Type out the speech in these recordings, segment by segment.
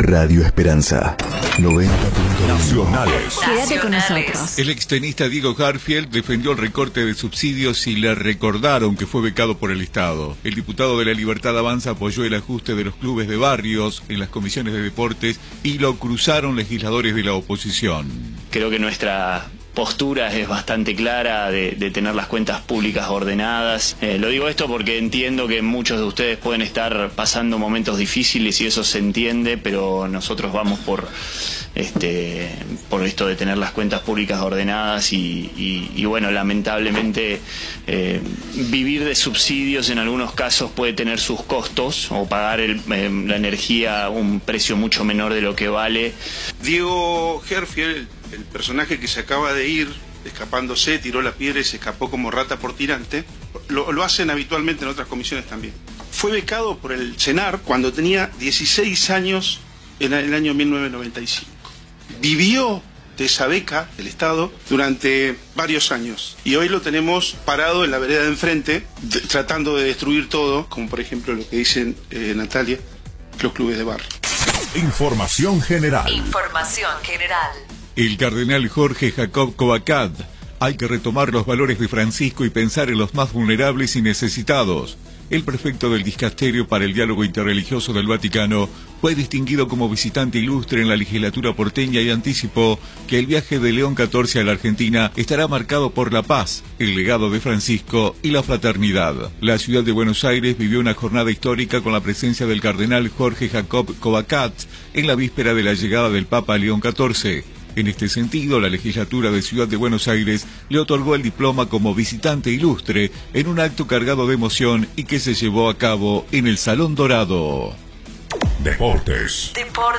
Radio Esperanza 90.1 Nacionales. Quédate con nosotros. El extenista Diego Garfield defendió el recorte de subsidios y le recordaron que fue becado por el Estado. El diputado de La Libertad Avanza apoyó el ajuste de los clubes de barrios en las comisiones de deportes y lo cruzaron legisladores de la oposición. Creo que nuestra postura es bastante clara de tener las cuentas públicas ordenadas. Lo digo esto porque entiendo que muchos de ustedes pueden estar pasando momentos difíciles y eso se entiende, pero nosotros vamos por esto de tener las cuentas públicas ordenadas y bueno, lamentablemente vivir de subsidios en algunos casos puede tener sus costos o pagar la energía a un precio mucho menor de lo que vale. Diego Garfield, el personaje que se acaba de ir escapándose, tiró la piedra y se escapó como rata por tirante, lo hacen habitualmente en otras comisiones también. Fue becado por el CENAR cuando tenía 16 años en el año 1995. Vivió de esa beca del Estado durante varios años y hoy lo tenemos parado en la vereda de enfrente tratando de destruir todo, como por ejemplo lo que dicen Natalia, los clubes de barrio. Información general. Información general. El cardenal Jorge Jacob Covacat: hay que retomar los valores de Francisco y pensar en los más vulnerables y necesitados. El prefecto del Dicasterio para el Diálogo Interreligioso del Vaticano fue distinguido como visitante ilustre en la legislatura porteña y anticipó que el viaje de León XIV a la Argentina estará marcado por la paz, el legado de Francisco y la fraternidad. La ciudad de Buenos Aires vivió una jornada histórica con la presencia del cardenal Jorge Jacob Covacat en la víspera de la llegada del Papa León XIV. En este sentido, la legislatura de Ciudad de Buenos Aires le otorgó el diploma como visitante ilustre en un acto cargado de emoción y que se llevó a cabo en el Salón Dorado. Deportes.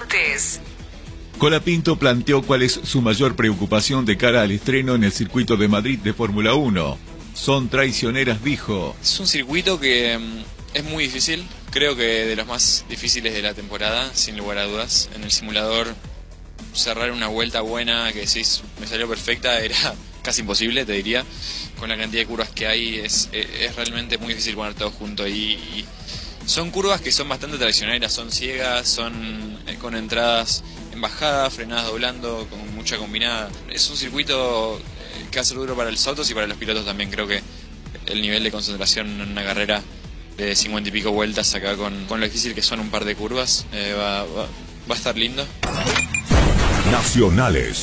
Colapinto planteó cuál es su mayor preocupación de cara al estreno en el circuito de Madrid de Fórmula 1. Son traicioneras, dijo. Es un circuito que es muy difícil, creo que de los más difíciles de la temporada, sin lugar a dudas. En el simulador cerrar una vuelta buena que sí me salió perfecta era casi imposible, te diría. Con la cantidad de curvas que hay es realmente muy difícil poner todo junto y son curvas que son bastante traicioneras, son ciegas, son con entradas en bajada, frenadas doblando, con mucha combinada. Es un circuito que hace duro para los autos y para los pilotos también. Creo que el nivel de concentración en una carrera de 50 y pico vueltas acá con lo difícil que son un par de curvas va a estar lindo. Nacionales.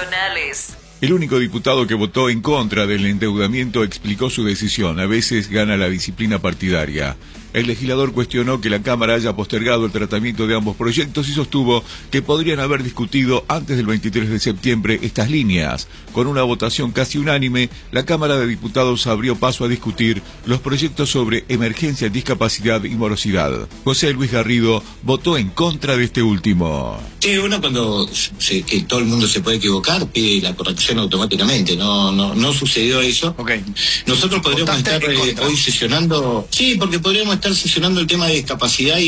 El único diputado que votó en contra del endeudamiento explicó su decisión. A veces gana la disciplina partidaria. El legislador cuestionó que la Cámara haya postergado el tratamiento de ambos proyectos y sostuvo que podrían haber discutido antes del 23 de septiembre estas líneas. Con una votación casi unánime, la Cámara de Diputados abrió paso a discutir los proyectos sobre emergencia, discapacidad y morosidad. José Luis Garrido votó en contra de este último. Sí, uno cuando que todo el mundo se puede equivocar pide la corrección automáticamente. No sucedió eso. Okay. Nosotros podríamos estar hoy sesionando. Sí, porque podríamos estar sesionando el tema de discapacidad